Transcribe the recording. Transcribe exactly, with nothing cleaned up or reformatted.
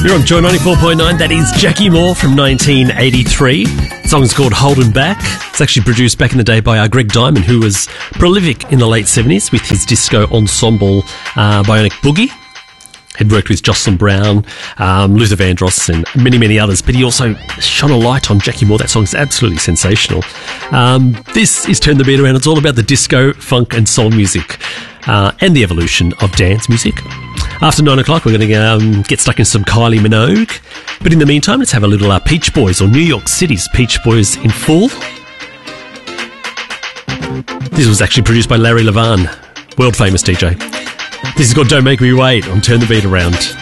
You're on Joy ninety-four point nine. That is Jackie Moore from nineteen eighty-three. The song's called Holding Back. It's actually produced back in the day by uh, Greg Diamond, who was prolific in the late seventies with his disco ensemble uh, Bionic Boogie. Had worked with Jocelyn Brown, um, Luther Vandross and many, many others, but he also shone a light on Jackie Moore. That song's absolutely sensational. Um, this is Turn the Beat Around. It's all about the disco, funk and soul music uh, and the evolution of dance music. After nine o'clock, we're going to um, get stuck in some Kylie Minogue. But in the meantime, let's have a little uh, Peach Boys, or New York City's Peach Boys in full. This was actually produced by Larry Levan, world famous D J. This is called Don't Make Me Wait on Turn the Beat Around.